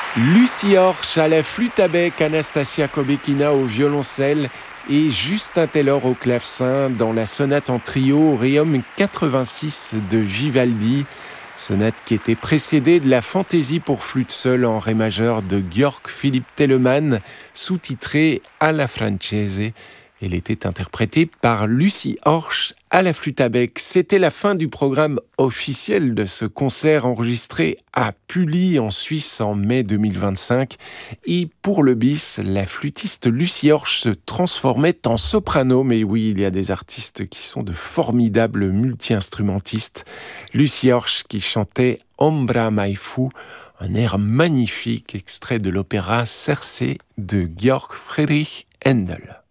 Lucie Horch à la flûte à bec, Anastasia Kobekina au violoncelle et Justin Taylor au clavecin dans la sonate en trio Requiem 86 de Vivaldi. Sonate qui était précédée de la fantaisie pour flûte seule en ré majeur de Georg Philipp Telemann, sous-titrée alla francese. Elle était interprétée par Lucie Horch à la flûte à bec. C'était la fin du programme officiel de ce concert enregistré à Pully en Suisse en mai 2025. Et pour le bis, la flûtiste Lucie Horch se transformait en soprano. Mais oui, il y a des artistes qui sont de formidables multi-instrumentistes. Lucie Horch qui chantait Ombra mai fu, un air magnifique extrait de l'opéra Circé de Georg Friedrich Händel.